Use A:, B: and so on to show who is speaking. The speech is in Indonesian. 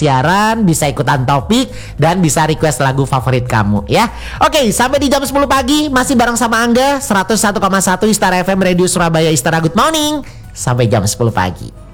A: siaran, bisa ikutan topik, dan bisa request lagu favorit kamu ya. Oke, sampai di jam 10 pagi masih bareng sama Angga 101,1 Istara FM Radio Surabaya. Istara Good Morning. Sampai jam 10 pagi.